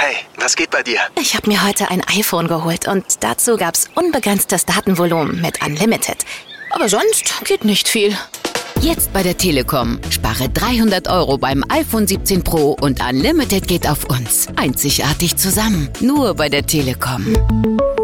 Hey, was geht bei dir? Ich habe mir heute ein iPhone geholt und dazu gab's unbegrenztes Datenvolumen mit Unlimited. Aber sonst geht nicht viel. Jetzt bei der Telekom. Spare 300 € beim iPhone 17 Pro und Unlimited geht auf uns. Einzigartig zusammen. Nur bei der Telekom.